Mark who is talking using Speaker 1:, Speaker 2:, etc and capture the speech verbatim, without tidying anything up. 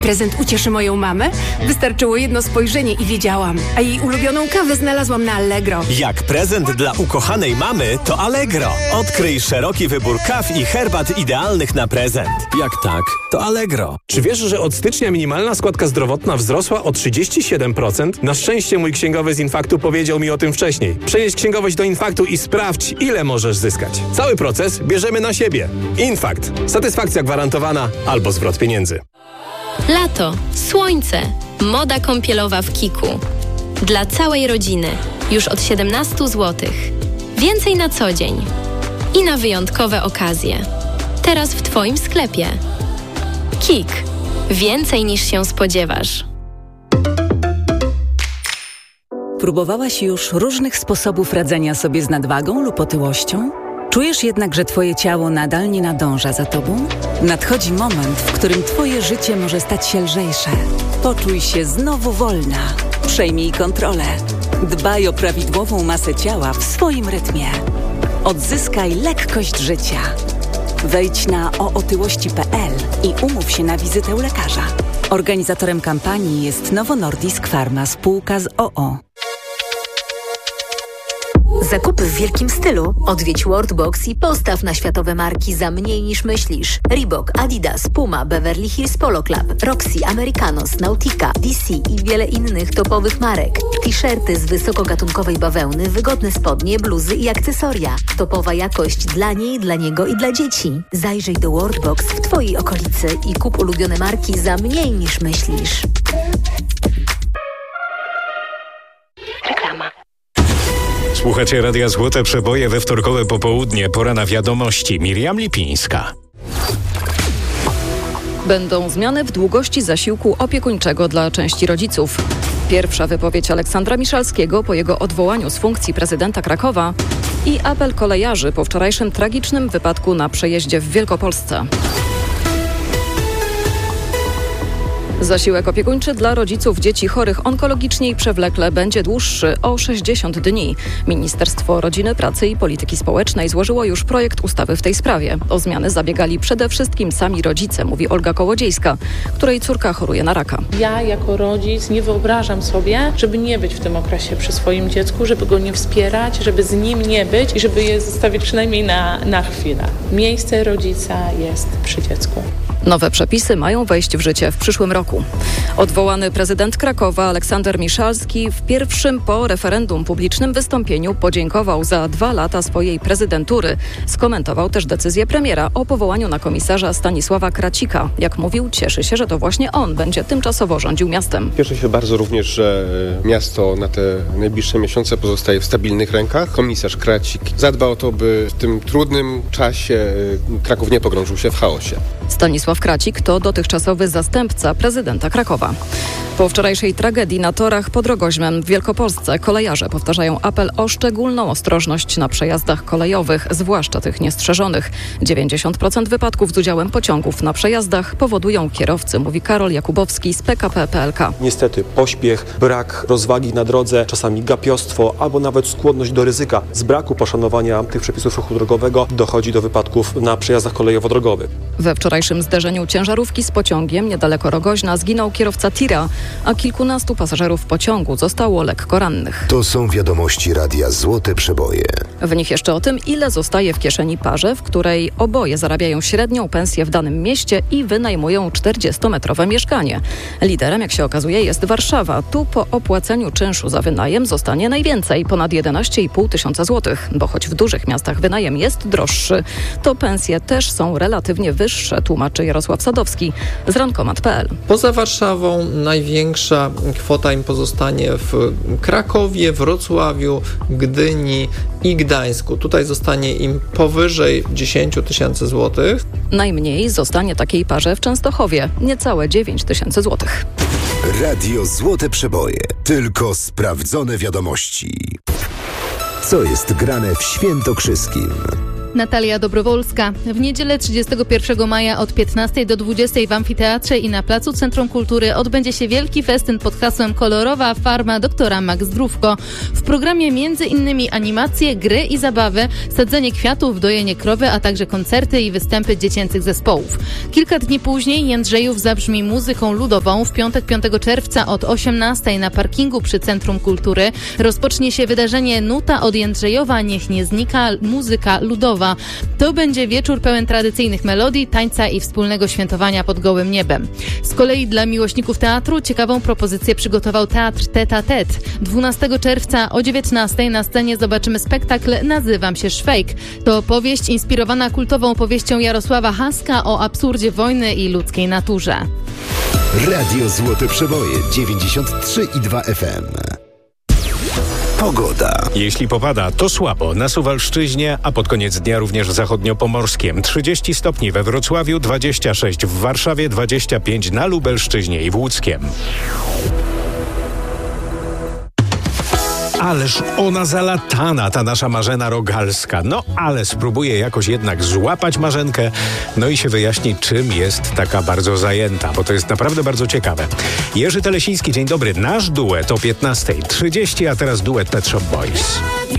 Speaker 1: Prezent ucieszy moją mamę? Wystarczyło jedno spojrzenie i wiedziałam. A jej ulubioną kawę znalazłam na Allegro.
Speaker 2: Jak prezent dla ukochanej mamy, to Allegro. Odkryj szeroki wybór kaw i herbat idealnych na prezent. Jak tak, to Allegro.
Speaker 3: Czy wiesz, że od stycznia minimalna składka zdrowotna wzrosła o trzydzieści siedem procent? Na szczęście mój księgowy z Infaktu powiedział mi o tym wcześniej. Przenieś księgowość do Infaktu i sprawdź, ile możesz zyskać. Cały proces bierzemy na siebie. Infakt. Satysfakcja gwarantowana albo zwrot pieniędzy.
Speaker 4: Lato, słońce, moda kąpielowa w Kiku. Dla całej rodziny, już od siedemnaście złotych. Więcej na co dzień i na wyjątkowe okazje. Teraz w Twoim sklepie. Kik. Więcej niż się spodziewasz.
Speaker 5: Próbowałaś już różnych sposobów radzenia sobie z nadwagą lub otyłością? Czujesz jednak, że Twoje ciało nadal nie nadąża za Tobą? Nadchodzi moment, w którym Twoje życie może stać się lżejsze. Poczuj się znowu wolna. Przejmij kontrolę. Dbaj o prawidłową masę ciała w swoim rytmie. Odzyskaj lekkość życia. Wejdź na o otyłości kropka p l i umów się na wizytę u lekarza. Organizatorem kampanii jest Novo Nordisk Pharma, spółka z o o.
Speaker 6: Zakupy w wielkim stylu? Odwiedź Worldbox i postaw na światowe marki za mniej niż myślisz. Reebok, Adidas, Puma, Beverly Hills Polo Club, Roxy, Americanos, Nautica, D C i wiele innych topowych marek. T-shirty z wysokogatunkowej bawełny, wygodne spodnie, bluzy i akcesoria. Topowa jakość dla niej, dla niego i dla dzieci. Zajrzyj do Worldbox w Twojej okolicy i kup ulubione marki za mniej niż myślisz. Reklama.
Speaker 7: Słuchacie Radia Złote Przeboje we wtorkowe popołudnie. Pora na wiadomości. Miriam Lipińska.
Speaker 8: Będą zmiany w długości zasiłku opiekuńczego dla części rodziców. Pierwsza wypowiedź Aleksandra Miszalskiego po jego odwołaniu z funkcji prezydenta Krakowa i apel kolejarzy po wczorajszym tragicznym wypadku na przejeździe w Wielkopolsce. Zasiłek opiekuńczy dla rodziców dzieci chorych onkologicznie i przewlekle będzie dłuższy o sześćdziesiąt dni. Ministerstwo Rodziny, Pracy i Polityki Społecznej złożyło już projekt ustawy w tej sprawie. O zmiany zabiegali przede wszystkim sami rodzice, mówi Olga Kołodziejska, której córka choruje na raka.
Speaker 9: Ja jako rodzic nie wyobrażam sobie, żeby nie być w tym okresie przy swoim dziecku, żeby go nie wspierać, żeby z nim nie być i żeby je zostawić przynajmniej na, na chwilę. Miejsce rodzica jest przy dziecku.
Speaker 8: Nowe przepisy mają wejść w życie w przyszłym roku. Odwołany prezydent Krakowa Aleksander Miszalski w pierwszym po referendum publicznym wystąpieniu podziękował za dwa lata swojej prezydentury. Skomentował też decyzję premiera o powołaniu na komisarza Stanisława Kracika. Jak mówił, cieszy się, że to właśnie on będzie tymczasowo rządził miastem.
Speaker 10: Cieszę się bardzo również, że miasto na te najbliższe miesiące pozostaje w stabilnych rękach. Komisarz Kracik zadba o to, by w tym trudnym czasie Kraków nie pogrążył się w chaosie.
Speaker 8: Stanisław Kracik to dotychczasowy zastępca prezydenta Krakowa. Po wczorajszej tragedii na torach pod Rogoźmem w Wielkopolsce kolejarze powtarzają apel o szczególną ostrożność na przejazdach kolejowych, zwłaszcza tych niestrzeżonych. dziewięćdziesiąt procent wypadków z udziałem pociągów na przejazdach powodują kierowcy, mówi Karol Jakubowski z P K P kropka P L K.
Speaker 11: Niestety pośpiech, brak rozwagi na drodze, czasami gapiostwo albo nawet skłonność do ryzyka. Z braku poszanowania tych przepisów ruchu drogowego dochodzi do wypadków na przejazdach kolejowo-drogowych.
Speaker 8: We wczorajszym zderzeniu ciężarówki z pociągiem niedaleko Rogoźna zginął kierowca tira, a kilkunastu pasażerów pociągu zostało lekko rannych.
Speaker 12: To są wiadomości Radia Złote Przeboje.
Speaker 8: W nich jeszcze o tym, ile zostaje w kieszeni parze, w której oboje zarabiają średnią pensję w danym mieście i wynajmują czterdziestometrowe mieszkanie. Liderem, jak się okazuje, jest Warszawa. Tu po opłaceniu czynszu za wynajem zostanie najwięcej, ponad jedenaście i pół tysiąca złotych. Bo choć w dużych miastach wynajem jest droższy, to pensje też są relatywnie wyższe, tłumaczy Jarosław Sadowski z rankomat kropka p l.
Speaker 13: Poza Warszawą największa kwota im pozostanie w Krakowie, Wrocławiu, Gdyni i Gdańsku. Tutaj zostanie im powyżej dziesięć tysięcy złotych.
Speaker 8: Najmniej zostanie takiej parze w Częstochowie, niecałe dziewięć tysięcy złotych.
Speaker 12: Radio Złote Przeboje. Tylko sprawdzone wiadomości. Co jest grane w Świętokrzyskim?
Speaker 14: Natalia Dobrowolska. W niedzielę trzydziestego pierwszego maja od piętnastej do dwudziestej w Amfiteatrze i na placu Centrum Kultury odbędzie się wielki festyn pod hasłem Kolorowa farma doktora Max Zdrówko. W programie między innymi animacje, gry i zabawy, sadzenie kwiatów, dojenie krowy, a także koncerty i występy dziecięcych zespołów. Kilka dni później Jędrzejów zabrzmi muzyką ludową. W piątek piątego czerwca od osiemnastej na parkingu przy Centrum Kultury rozpocznie się wydarzenie Nuta od Jędrzejowa, niech nie znika muzyka ludowa. To będzie wieczór pełen tradycyjnych melodii, tańca i wspólnego świętowania pod gołym niebem. Z kolei dla miłośników teatru ciekawą propozycję przygotował Teatr Tete a Tete. dwunastego czerwca o dziewiętnastej na scenie zobaczymy spektakl Nazywam się Szwejk. To powieść inspirowana kultową powieścią Jarosława Haska o absurdzie wojny i ludzkiej naturze.
Speaker 12: Radio Złote Przeboje dziewięćdziesiąt trzy i dwa F M. Pogoda.
Speaker 7: Jeśli popada, to słabo na Suwalszczyźnie, a pod koniec dnia również w zachodniopomorskiem. trzydzieści stopni we Wrocławiu, dwadzieścia sześć w Warszawie, dwadzieścia pięć na Lubelszczyźnie i w Łódzkiem. Ależ ona zalatana, ta nasza Marzena Rogalska. No, ale spróbuję jakoś jednak złapać Marzenkę, no i się wyjaśni, czym jest taka bardzo zajęta, bo to jest naprawdę bardzo ciekawe. Jerzy Telesiński, dzień dobry. Nasz duet o piętnastej trzydzieści, a teraz duet Pet Shop Boys.